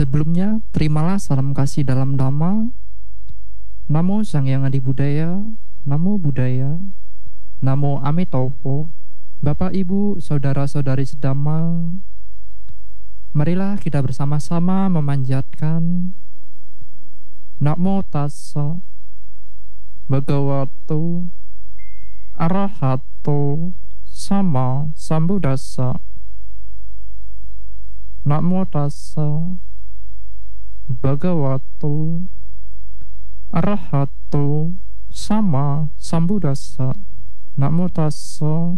Sebelumnya, terimalah salam kasih dalam Dhamma. Namo Sang Hyang Adi Budaya, Namo Buddhaya, Namo Amitabha. Bapak, Ibu, Saudara-saudari sedama, marilah kita bersama-sama memanjatkan Namo Tassa Bhagavato Arahato Sama Sambuddhassa. Namo Tassa Bhagavato Arahato Sama Sambuddhassa. Namo Tassa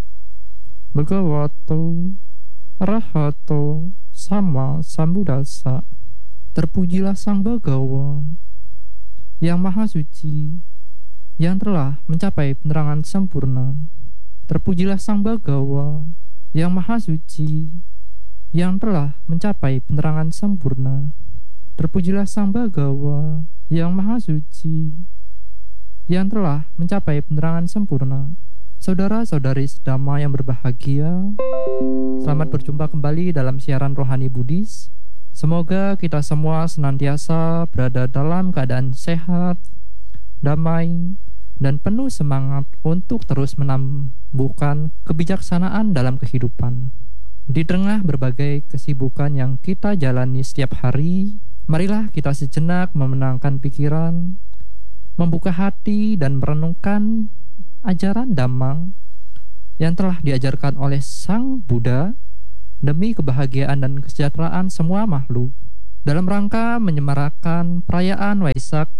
Bhagavato Arahato Sama Sambuddhassa. Terpujilah Sang Bhagawa yang Maha Suci, yang telah mencapai penerangan sempurna. Terpujilah Sang Bhagawa yang Maha Suci, yang telah mencapai penerangan sempurna. Terpujilah Sang Bhagawa yang Maha Suci, yang telah mencapai penerangan sempurna. Saudara-saudari sedama yang berbahagia, selamat berjumpa kembali dalam siaran Rohani Buddhis. Semoga kita semua senantiasa berada dalam keadaan sehat, damai, dan penuh semangat untuk terus menumbuhkan kebijaksanaan dalam kehidupan. Di tengah berbagai kesibukan yang kita jalani setiap hari, marilah kita sejenak memenangkan pikiran, membuka hati, dan merenungkan ajaran Dhamma yang telah diajarkan oleh Sang Buddha demi kebahagiaan dan kesejahteraan semua makhluk, dalam rangka menyemarakan perayaan Waisak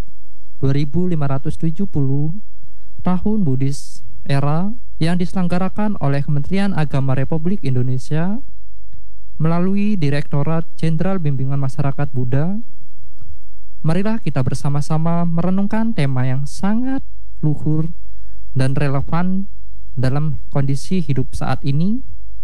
2570 Tahun Buddhis Era yang diselenggarakan oleh Kementerian Agama Republik Indonesia melalui Direktorat Jenderal Bimbingan Masyarakat Buddha. Marilah kita bersama-sama merenungkan tema yang sangat luhur dan relevan dalam kondisi hidup saat ini,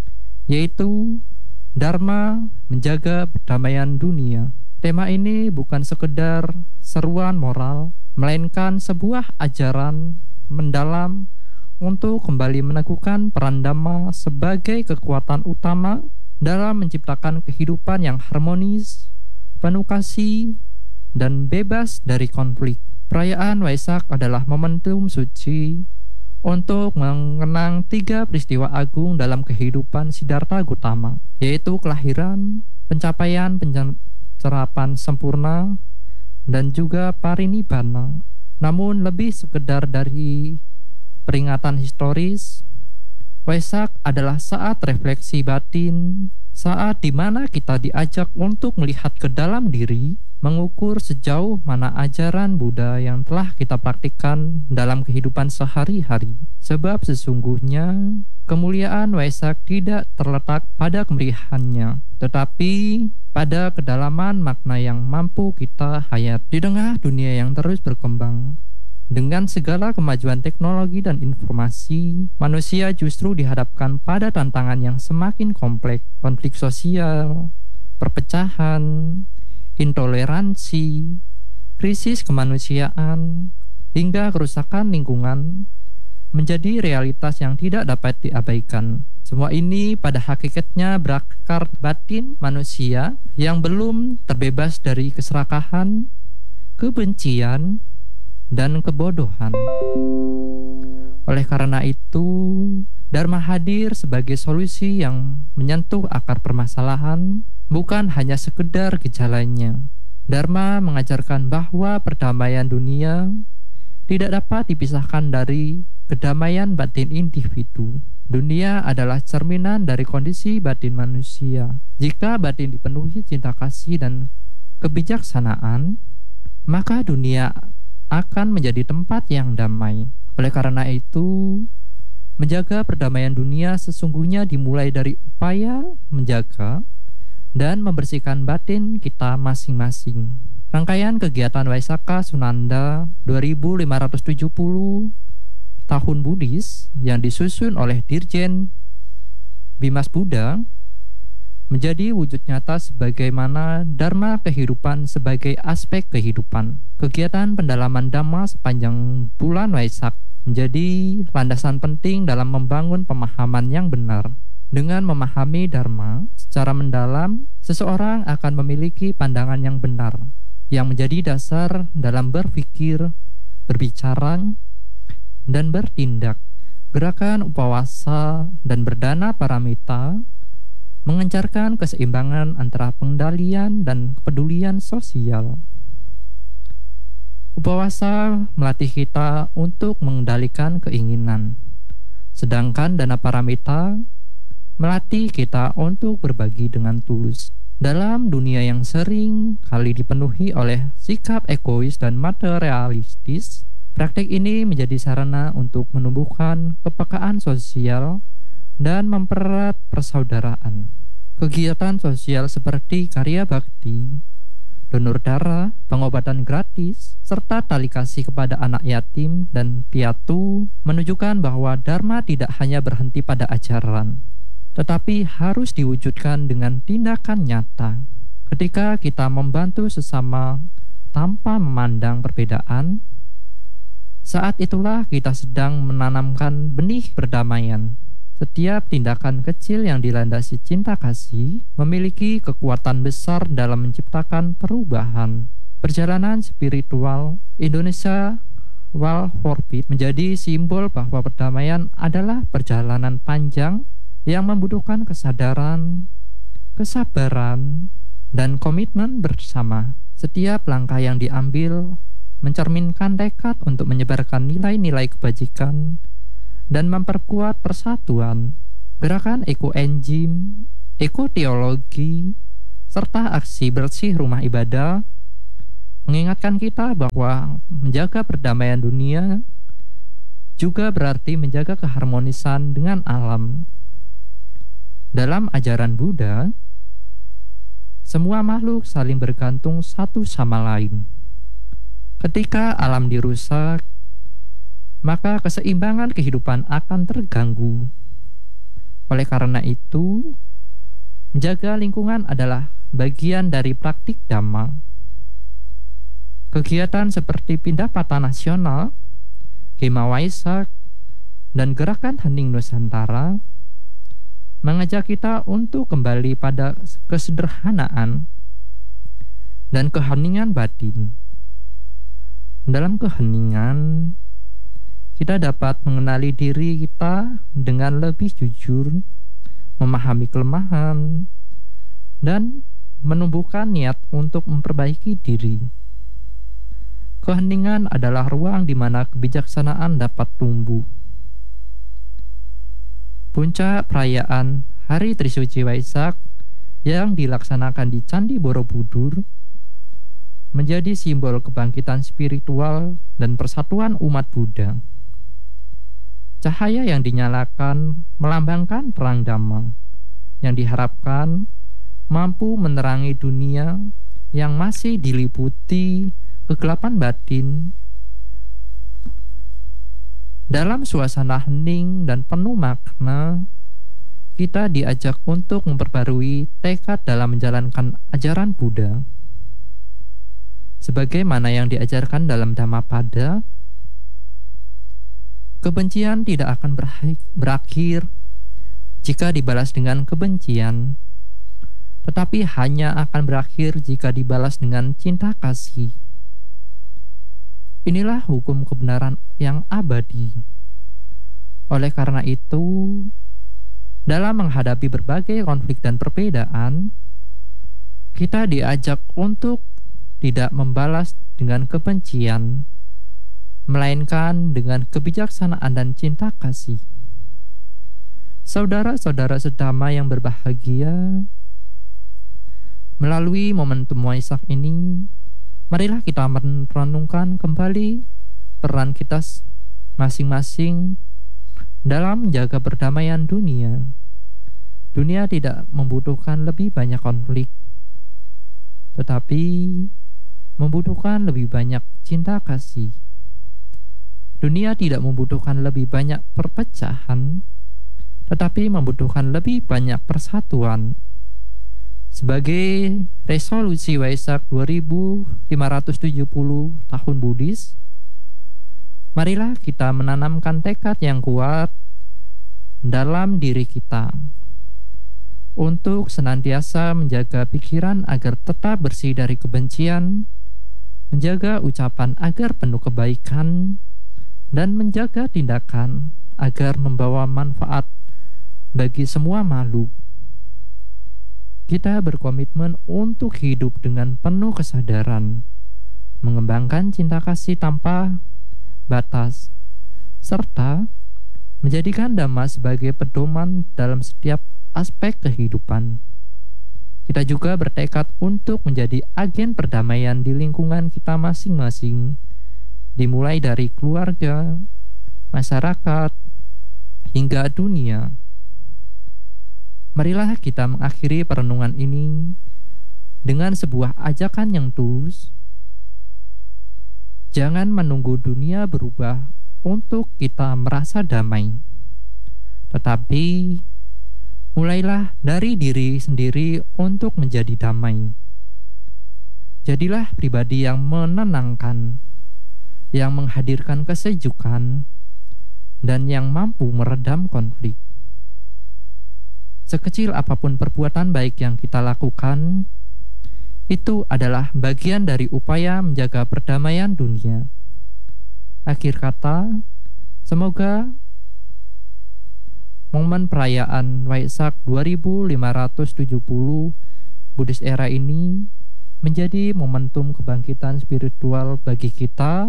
yaitu Dharma menjaga perdamaian dunia. Tema ini bukan sekedar seruan moral, melainkan sebuah ajaran mendalam untuk kembali meneguhkan peran Dhamma sebagai kekuatan utama dalam menciptakan kehidupan yang harmonis, penuh kasih, dan bebas dari konflik. Perayaan Waisak adalah momentum suci untuk mengenang 3 peristiwa agung dalam kehidupan Siddhartha Gautama, yaitu kelahiran, pencapaian pencerapan sempurna, dan juga parinibbana. Namun lebih sekedar dari peringatan historis, Waisak adalah saat refleksi batin, saat di mana kita diajak untuk melihat ke dalam diri, mengukur sejauh mana ajaran Buddha yang telah kita praktikkan dalam kehidupan sehari-hari. Sebab sesungguhnya kemuliaan Waisak tidak terletak pada kemeriahannya, tetapi pada kedalaman makna yang mampu kita hayat. Di tengah dunia yang terus berkembang dengan segala kemajuan teknologi dan informasi, manusia justru dihadapkan pada tantangan yang semakin kompleks. Konflik sosial, perpecahan, intoleransi, krisis kemanusiaan, hingga kerusakan lingkungan menjadi realitas yang tidak dapat diabaikan. Semua ini pada hakikatnya berakar batin manusia yang belum terbebas dari keserakahan, kebencian, dan kebodohan. Oleh karena itu, Dharma hadir sebagai solusi yang menyentuh akar permasalahan, bukan hanya sekedar gejalanya. Dharma mengajarkan bahwa perdamaian dunia tidak dapat dipisahkan dari kedamaian batin individu. Dunia adalah cerminan dari kondisi batin manusia. Jika batin dipenuhi cinta kasih dan kebijaksanaan, maka dunia akan menjadi tempat yang damai. Oleh karena itu, menjaga perdamaian dunia sesungguhnya dimulai dari upaya menjaga dan membersihkan batin kita masing-masing. Rangkaian kegiatan Waisaka Sunanda 2570 Tahun Buddhis yang disusun oleh Dirjen Bimas Buddha menjadi wujud nyata sebagaimana Dharma kehidupan sebagai aspek kehidupan. Kegiatan pendalaman Dhamma sepanjang bulan Waisak menjadi landasan penting dalam membangun pemahaman yang benar. Dengan memahami Dharma secara mendalam, seseorang akan memiliki pandangan yang benar, yang menjadi dasar dalam berpikir, berbicara, dan bertindak. Gerakan upawasa dan berdana paramita mengencarkan keseimbangan antara pengendalian dan kepedulian sosial. Upawasa melatih kita untuk mengendalikan keinginan, sedangkan dana paramita melatih kita untuk berbagi dengan tulus. Dalam dunia yang sering kali dipenuhi oleh sikap egois dan materialistis, praktik ini menjadi sarana untuk menumbuhkan kepekaan sosial dan mempererat persaudaraan. Kegiatan sosial seperti karya bakti, donor darah, pengobatan gratis, serta tali kasih kepada anak yatim dan piatu menunjukkan bahwa Dharma tidak hanya berhenti pada ajaran, tetapi harus diwujudkan dengan tindakan nyata. Ketika kita membantu sesama tanpa memandang perbedaan, saat itulah kita sedang menanamkan benih perdamaian. Setiap tindakan kecil yang dilandasi cinta kasih memiliki kekuatan besar dalam menciptakan perubahan. Perjalanan spiritual Indonesia Wall Forbid menjadi simbol bahwa perdamaian adalah perjalanan panjang yang membutuhkan kesadaran, kesabaran, dan komitmen bersama. Setiap langkah yang diambil mencerminkan tekad untuk menyebarkan nilai-nilai kebajikan dan memperkuat persatuan. Gerakan eko-enzim, eko-teologi, serta aksi bersih rumah ibadah mengingatkan kita bahwa menjaga perdamaian dunia juga berarti menjaga keharmonisan dengan alam. Dalam ajaran Buddha, semua makhluk saling bergantung satu sama lain. Ketika alam dirusak, maka keseimbangan kehidupan akan terganggu. Oleh karena itu, menjaga lingkungan adalah bagian dari praktik Dhamma. Kegiatan seperti Pindah Patah Nasional, Gema Waisak, dan Gerakan Hening Nusantara mengajak kita untuk kembali pada kesederhanaan dan keheningan batin. Dalam keheningan, kita dapat mengenali diri kita dengan lebih jujur, memahami kelemahan, dan menumbuhkan niat untuk memperbaiki diri. Keheningan adalah ruang di mana kebijaksanaan dapat tumbuh. Puncak perayaan Hari Trisuci Waisak yang dilaksanakan di Candi Borobudur menjadi simbol kebangkitan spiritual dan persatuan umat Buddha. Cahaya yang dinyalakan melambangkan terang Dhamma yang diharapkan mampu menerangi dunia yang masih diliputi kegelapan batin. Dalam suasana hening dan penuh makna, kita diajak untuk memperbarui tekad dalam menjalankan ajaran Buddha. Sebagaimana yang diajarkan dalam Dhammapada, kebencian tidak akan berakhir jika dibalas dengan kebencian, tetapi hanya akan berakhir jika dibalas dengan cinta kasih. Inilah hukum kebenaran yang abadi. Oleh karena itu, dalam menghadapi berbagai konflik dan perbedaan, kita diajak untuk tidak membalas dengan kebencian, melainkan dengan kebijaksanaan dan cinta kasih. Saudara-saudara sedama yang berbahagia, melalui momentum Waisak ini, marilah kita merenungkan kembali peran kita masing-masing dalam menjaga perdamaian dunia. Dunia tidak membutuhkan lebih banyak konflik, tetapi membutuhkan lebih banyak cinta kasih. Dunia tidak membutuhkan lebih banyak perpecahan, tetapi membutuhkan lebih banyak persatuan. Sebagai resolusi Waisak 2570 tahun Buddhis, marilah kita menanamkan tekad yang kuat dalam diri kita untuk senantiasa menjaga pikiran agar tetap bersih dari kebencian, menjaga ucapan agar penuh kebaikan, dan menjaga tindakan agar membawa manfaat bagi semua makhluk. Kita berkomitmen untuk hidup dengan penuh kesadaran, mengembangkan cinta kasih tanpa batas, serta menjadikan Dhamma sebagai pedoman dalam setiap aspek kehidupan. Kita juga bertekad untuk menjadi agen perdamaian di lingkungan kita masing-masing, dimulai dari keluarga, masyarakat, hingga dunia. Marilah kita mengakhiri perenungan ini dengan sebuah ajakan yang tulus. Jangan menunggu dunia berubah untuk kita merasa damai, tetapi mulailah dari diri sendiri untuk menjadi damai. Jadilah pribadi yang menenangkan, yang menghadirkan kesejukan, dan yang mampu meredam konflik. Sekecil apapun perbuatan baik yang kita lakukan, itu adalah bagian dari upaya menjaga perdamaian dunia. Akhir kata, semoga momen perayaan Waisak 2570 Buddhist Era ini menjadi momentum kebangkitan spiritual bagi kita.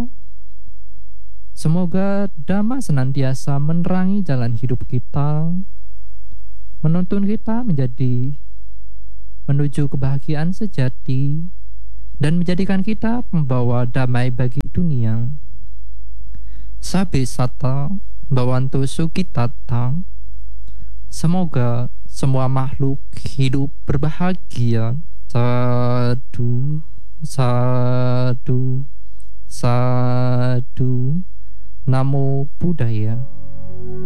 Semoga Dhamma senantiasa menerangi jalan hidup kita, menuntun kita menuju kebahagiaan sejati, dan menjadikan kita pembawa damai bagi dunia. Sabe sata bhavantu sukhitata. Semoga semua makhluk hidup berbahagia. Sadu, sadu, sadu. Namo Buddhaya.